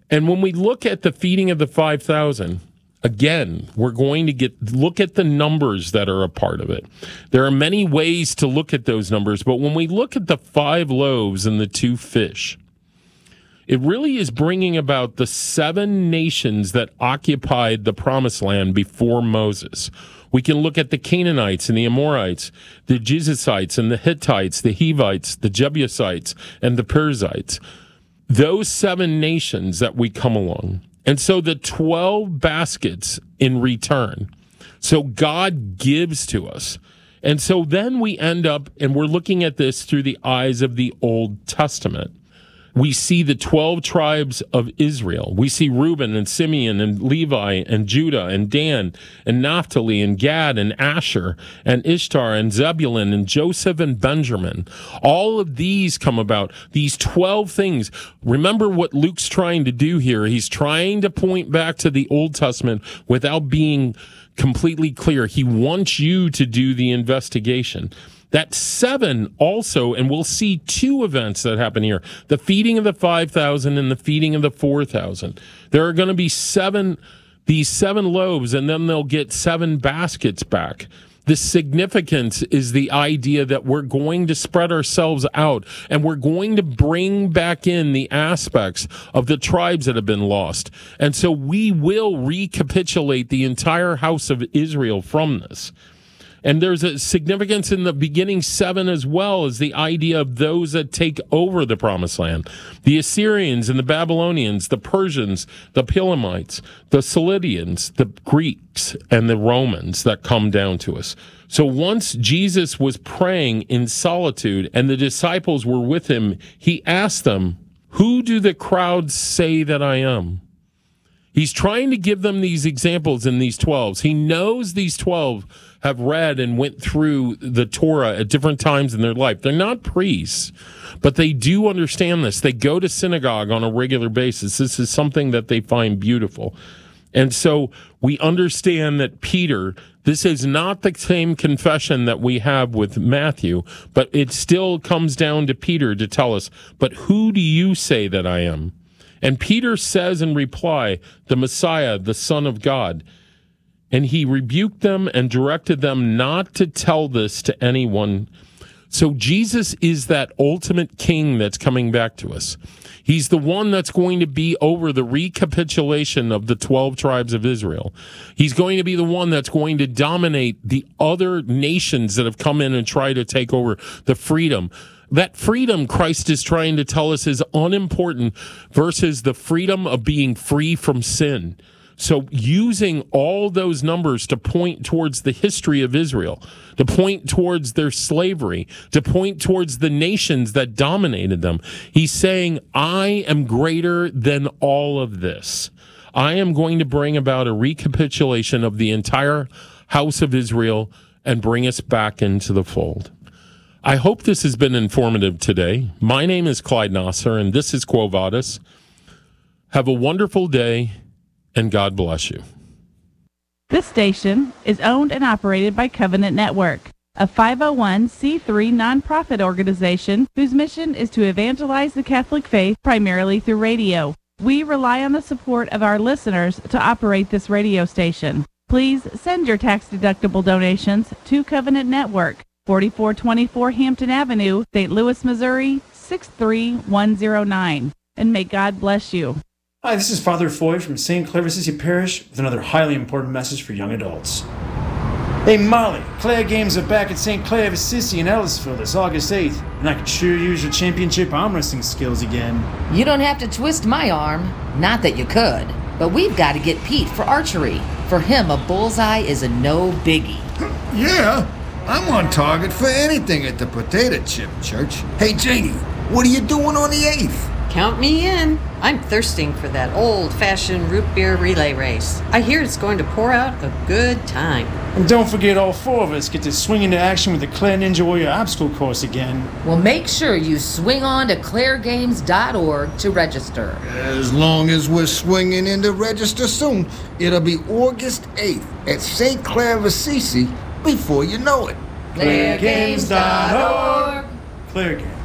And when we look at the feeding of the 5,000, again, we're going to look at the numbers that are a part of it. There are many ways to look at those numbers, but when we look at the 5 loaves and the 2 fish, it really is bringing about the 7 nations that occupied the promised land before Moses. We can look at the Canaanites and the Amorites, the Jebusites and the Hittites, the Hivites, the Jebusites, and the Perizzites. Those 7 nations that we come along. And so the 12 baskets in return. So God gives to us. And so then we end up, and we're looking at this through the eyes of the Old Testament. We see the 12 tribes of Israel. We see Reuben and Simeon and Levi and Judah and Dan and Naphtali and Gad and Asher and Ishtar and Zebulun and Joseph and Benjamin. All of these come about, these 12 things. Remember what Luke's trying to do here. He's trying to point back to the Old Testament without being completely clear. He wants you to do the investigation. That 7 also, and we'll see 2 events that happen here, the feeding of the 5,000 and the feeding of the 4,000. There are going to be these 7 loaves, and then they'll get 7 baskets back. The significance is the idea that we're going to spread ourselves out, and we're going to bring back in the aspects of the tribes that have been lost. And so we will recapitulate the entire house of Israel from this. And there's a significance in the beginning 7 as well as the idea of those that take over the promised land. The Assyrians and the Babylonians, the Persians, the Pelamites, the Cildians, the Greeks, and the Romans that come down to us. So once Jesus was praying in solitude and the disciples were with him, he asked them, "Who do the crowds say that I am?" He's trying to give them these examples in these 12s. He knows these 12 have read and went through the Torah at different times in their life. They're not priests, but they do understand this. They go to synagogue on a regular basis. This is something that they find beautiful. And so we understand that Peter, this is not the same confession that we have with Matthew, but it still comes down to Peter to tell us, "But who do you say that I am?" And Peter says in reply, "The Messiah, the Son of God." And he rebuked them and directed them not to tell this to anyone. So Jesus is that ultimate king that's coming back to us. He's the one that's going to be over the recapitulation of the 12 tribes of Israel. He's going to be the one that's going to dominate the other nations that have come in and try to take over the freedom. That freedom Christ is trying to tell us is unimportant versus the freedom of being free from sin. So using all those numbers to point towards the history of Israel, to point towards their slavery, to point towards the nations that dominated them, he's saying, I am greater than all of this. I am going to bring about a recapitulation of the entire house of Israel and bring us back into the fold. I hope this has been informative today. My name is Clyde Nasser, and this is Quo Vadis. Have a wonderful day, and God bless you. This station is owned and operated by Covenant Network, a 501c3 nonprofit organization whose mission is to evangelize the Catholic faith primarily through radio. We rely on the support of our listeners to operate this radio station. Please send your tax-deductible donations to Covenant Network, 4424 Hampton Avenue, St. Louis, Missouri, 63109. And may God bless you. Hi, this is Father Foy from St. Clair of Assisi Parish with another highly important message for young adults. Hey Molly, Claire games are back at St. Clair of Assisi in Ellisville this August 8th, and I could sure use your championship arm wrestling skills again. You don't have to twist my arm. Not that you could. But we've got to get Pete for archery. For him, a bullseye is a no biggie. Yeah, I'm on target for anything at the Potato Chip Church. Hey Janie, what are you doing on the 8th? Count me in. I'm thirsting for that old-fashioned root beer relay race. I hear it's going to pour out a good time. And don't forget all 4 of us get to swing into action with the Claire Ninja Warrior obstacle course again. Well, make sure you swing on to clairegames.org to register. As long as we're swinging in to register soon, it'll be August 8th at St. Clair of Assisi before you know it. clairegames.org. Claire Games.